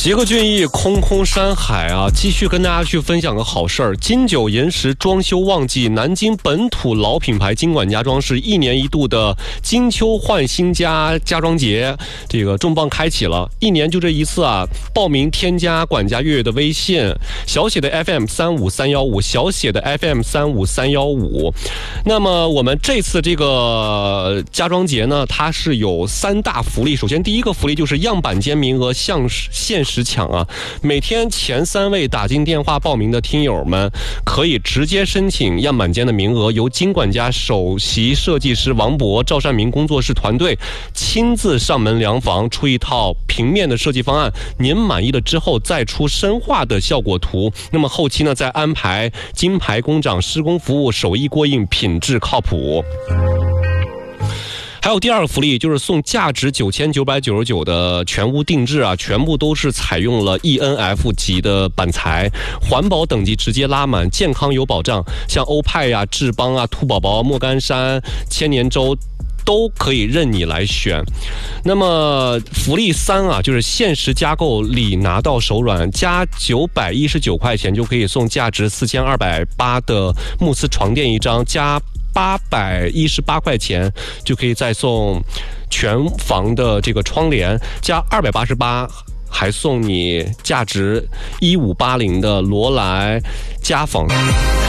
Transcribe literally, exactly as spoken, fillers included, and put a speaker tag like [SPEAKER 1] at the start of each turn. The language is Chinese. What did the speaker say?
[SPEAKER 1] 结合俊逸，空空山海啊，继续跟大家去分享个好事儿。金九银十装修旺季，南京本土老品牌金管家装是一年一度的金秋换新家家装节，这个重磅开启了，一年就这一次啊！报名添加管家月月的微信，小写的 F M 三五三幺五，小写的 F M 三五三幺五。那么我们这次这个家装节呢，它是有三大福利。首先第一个福利就是样板间名额向限时抢啊！每天前三位打进电话报名的听友们，可以直接申请样板间的名额，由金管家首席设计师王博、赵善明工作室团队亲自上门量房，出一套平面的设计方案，您满意了之后再出深化的效果图。那么后期呢，再安排金牌工长施工服务，手艺过硬，品质靠谱。还有第二个福利，就是送价值九千九百九十九的全屋定制啊，全部都是采用了 E N F 级的板材，环保等级直接拉满，健康有保障。像欧派呀、智邦啊、兔宝宝、莫干山、千年舟都可以任你来选。那么福利三啊，就是限时加购礼拿到手软，加九百一十九块钱就可以送价值四千二百八的慕斯床垫一张，加八百一十八块钱就可以再送全房的这个窗帘，加二百八十八还送你价值一五八零的罗莱家纺。